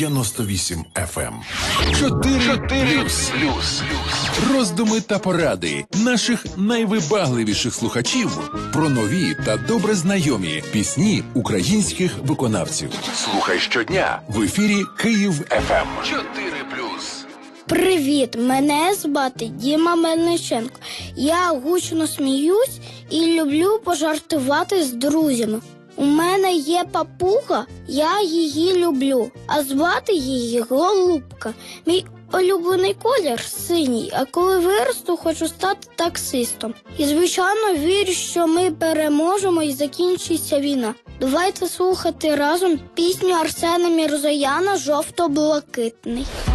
98 FM. 4+. Роздуми та поради наших найвибагливіших слухачів про нові та добре знайомі пісні українських виконавців. Слухай щодня в ефірі Київ FM. 4+. Привіт, мене звати Діма Мельниченко. Я гучно сміюсь і люблю пожартувати з друзями. У мене є папуга, я її люблю, а звати її Голубка. Мій улюблений колір синій, а коли виросту, хочу стати таксистом. І, звичайно, вірю, що ми переможемо і закінчиться війна. Давайте слухати разом пісню Арсена Мірзояна «Жовто-блакитний».